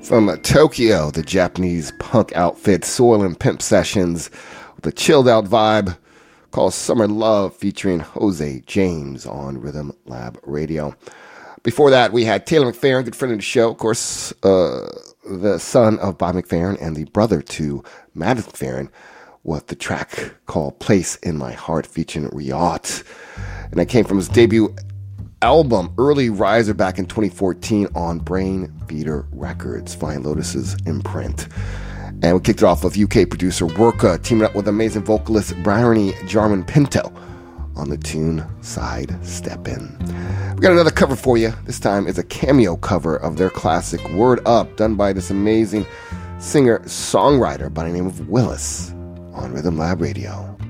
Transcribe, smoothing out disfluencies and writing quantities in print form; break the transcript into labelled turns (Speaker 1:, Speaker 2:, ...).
Speaker 1: From Tokyo, the Japanese punk outfit Soil and Pimp Sessions with a chilled out vibe called Summer Love featuring Jose James on Rhythm Lab Radio. Before that, we had Taylor McFerrin, good friend of the show, of course, the son of Bob McFerrin and the brother to Matt McFerrin, with the track called Place in My Heart featuring Riot. And that came from his debut album, Early Riser, back in 2014 on Brain Feeder Records, Flying Lotus's imprint. And we kicked it off with UK producer Worka teaming up with amazing vocalist Bryony Jarman Pinto on the tune Side Step In. We got another cover for you. This time is a cameo cover of their classic Word Up, done by this amazing singer-songwriter by the name of Willis on Rhythm Lab Radio.